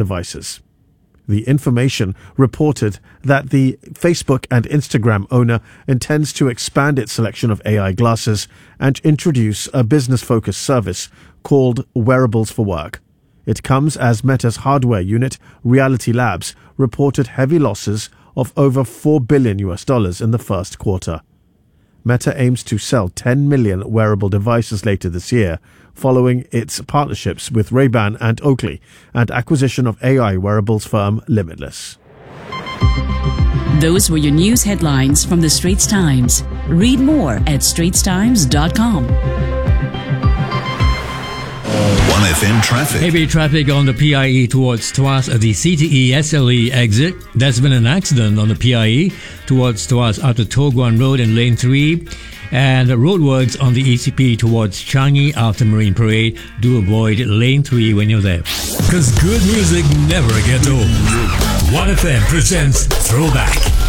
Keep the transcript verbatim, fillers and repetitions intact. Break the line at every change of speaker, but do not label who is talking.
devices. The Information reported that the Facebook and Instagram owner intends to expand its selection of A I glasses and introduce a business-focused service called Wearables for Work. It comes as Meta's hardware unit, Reality Labs, reported heavy losses of over four billion U S dollars in the first quarter. Meta aims to sell ten million wearable devices later this year, following its partnerships with Ray-Ban and Oakley and acquisition of A I wearables firm Limitless.
Those were your news headlines from the Straits Times. Read more at straits times dot com.
one F M traffic.
Heavy traffic on the P I E towards Tuas at the C T E S L E exit. There's been an accident on the P I E towards Tuas after Toh Guan Road in lane three. And roadworks on the E C P towards Changi after Marine Parade. Do avoid lane three when you're there.
Because good music never gets old. one F M presents Throwback.